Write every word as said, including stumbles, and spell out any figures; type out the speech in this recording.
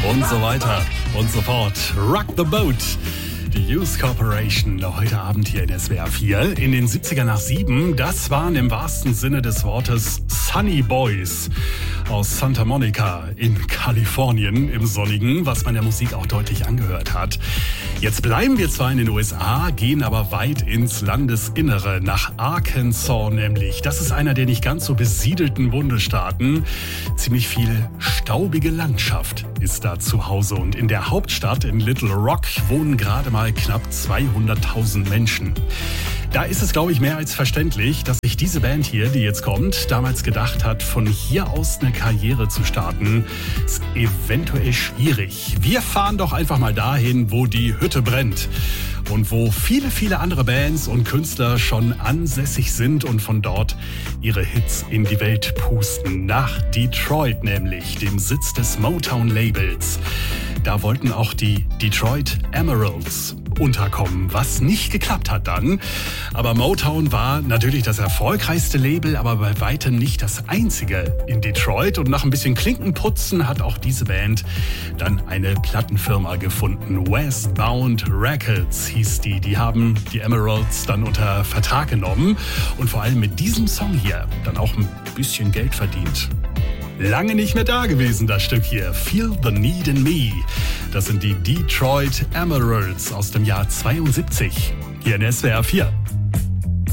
und so weiter und so fort. Rock the Boat. Die Youth Corporation heute Abend hier in S W R vier. In den siebziger nach sieben, das waren im wahrsten Sinne des Wortes Sunny Boys aus Santa Monica in Kalifornien im Sonnigen, was man der Musik auch deutlich angehört hat. Jetzt bleiben wir zwar in den U S A, gehen aber weit ins Landesinnere, nach Arkansas nämlich. Das ist einer der nicht ganz so besiedelten Bundesstaaten. Ziemlich viel staubige Landschaft ist da zu Hause. Und in der Hauptstadt in Little Rock wohnen gerade mal knapp zweihunderttausend Menschen. Da ist es, glaube ich, mehr als verständlich, dass sich diese Band hier, die jetzt kommt, damals gedacht hat, von hier aus eine Karriere zu starten, ist eventuell schwierig. Wir fahren doch einfach mal dahin, wo die Hütte brennt und wo viele, viele andere Bands und Künstler schon ansässig sind und von dort ihre Hits in die Welt pusten. Nach Detroit nämlich, dem Sitz des Motown-Labels. Da wollten auch die Detroit Emeralds unterkommen, was nicht geklappt hat dann. Aber Motown war natürlich das erfolgreichste Label, aber bei weitem nicht das einzige in Detroit. Und nach ein bisschen Klinkenputzen hat auch diese Band dann eine Plattenfirma gefunden. Westbound Records hieß die. Die haben die Emeralds dann unter Vertrag genommen und vor allem mit diesem Song hier dann auch ein bisschen Geld verdient. Lange nicht mehr da gewesen, das Stück hier. Feel the Need in Me. Das sind die Detroit Emeralds aus dem Jahr zweiundsiebzig. Hier in S W R vier.